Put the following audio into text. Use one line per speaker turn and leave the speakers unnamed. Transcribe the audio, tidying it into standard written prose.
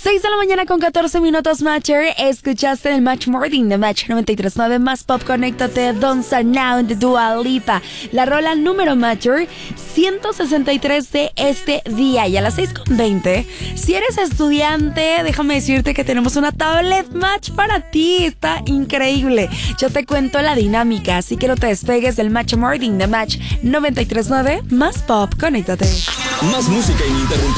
6 de la mañana con 14 minutos, Matcher. Escuchaste el Match Morning de Match 93.9 más Pop. Conéctate, Don't Start Now de Dua Lipa. La rola número Matcher 163 de este día. Y a las 6:20, si eres estudiante, déjame decirte que tenemos una tablet Match para ti. Está increíble. Yo te cuento la dinámica, así que no te despegues del Match Morning de Match 93.9 más Pop. Conéctate.
Más música ininterrumpida.